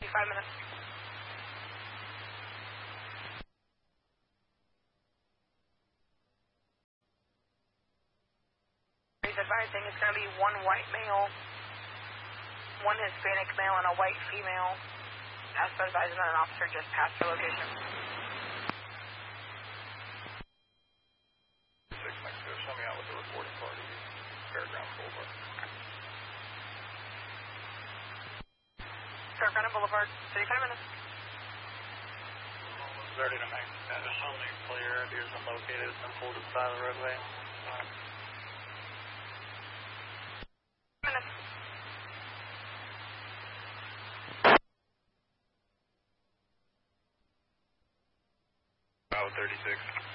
minutes. He's advising it's going to be one white male, one Hispanic male, and a white female. As per advising that an officer just passed the location. 6 Mexico, show me out with the reporting party, Fairground Boulevard. Fairground Boulevard, 35 minutes. 30 to Mexico, show me clear, appears unlocated, it's been pulled to the side of the roadway. Minutes. Bravo 36.